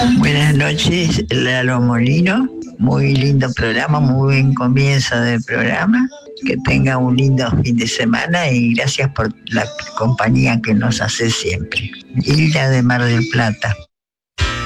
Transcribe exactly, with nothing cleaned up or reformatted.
Buenas noches, Lalo Molino. Muy lindo programa, muy buen comienzo del programa. Que tenga un lindo fin de semana y gracias por la compañía que nos hace siempre. Hilda de Mar del Plata.